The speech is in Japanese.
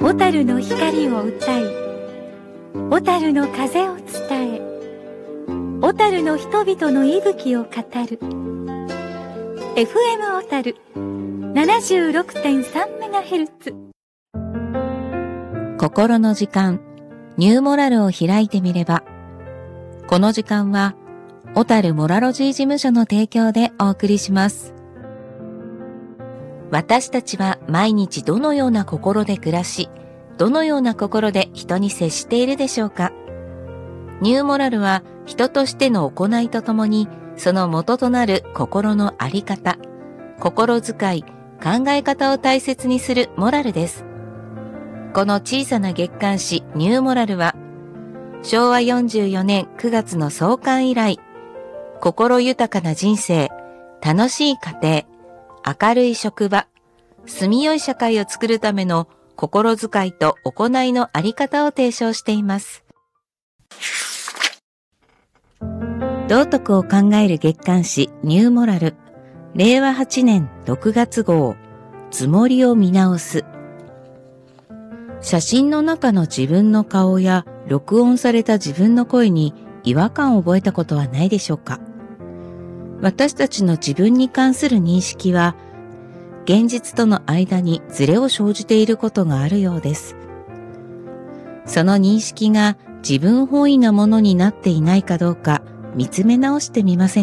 小樽の光を歌い、小樽の風を伝え、小樽の人々の息吹を語る FM 小樽 76.3MHz。 心の時間、ニューモラルを開いてみれば。この時間は小樽モラロジー事務所の提供でお送りします。私たちは毎日どのような心で暮らし、どのような心で人に接しているでしょうか。ニューモラルは人としての行いとともに、その元となる心のあり方、心遣い、考え方を大切にするモラルです。この小さな月刊誌ニューモラルは、昭和44年9月の創刊以来、心豊かな人生、楽しい家庭、明るい職場、住みよい社会を作るための心遣いと行いのあり方を提唱しています。道徳を考える月刊誌ニューモラル、令和8年6月号、つもりを見直す。写真の中の自分の顔や録音された自分の声に違和感を覚えたことはないでしょうか。私たちの自分に関する認識は、現実との間にズレを生じていることがあるようです。その認識が自分本位なものになっていないかどうか見つめ直してみません